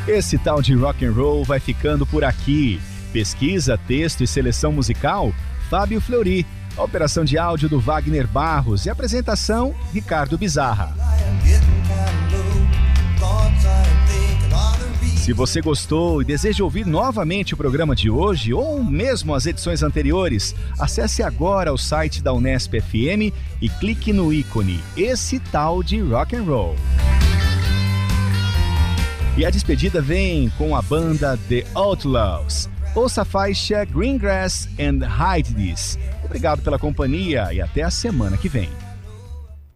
Esse tal de rock and roll vai ficando por aqui. Pesquisa, texto e seleção musical, Fábio Fleury. A operação de áudio do Wagner Barros e apresentação, Ricardo Bizarra. Se você gostou e deseja ouvir novamente o programa de hoje ou mesmo as edições anteriores, acesse agora o site da Unesp FM e clique no ícone Esse Tal de Rock and Roll. E a despedida vem com a banda The Outlaws. Ouça a faixa Green Grass and Hide This. Obrigado pela companhia e até a semana que vem.